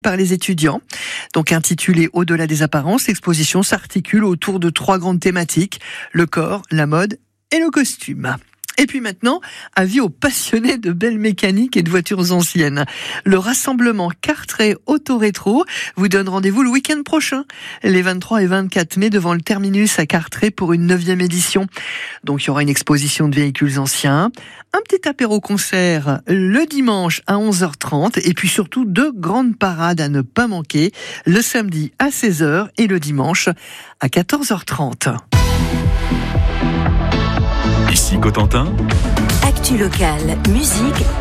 par les étudiants. Donc intitulée Au-delà des apparences, l'exposition s'articule autour de 3 grandes thématiques, le corps, la mode et le costume. Et puis maintenant, avis aux passionnés de belles mécaniques et de voitures anciennes. Le rassemblement Carteret Auto Rétro vous donne rendez-vous le week-end prochain, les 23 et 24 mai, devant le terminus à Carteret pour une 9e édition. Donc il y aura une exposition de véhicules anciens, un petit apéro-concert le dimanche à 11h30 et puis surtout 2 grandes parades à ne pas manquer, le samedi à 16h et le dimanche à 14h30. Ici Cotentin. Actu locale, musique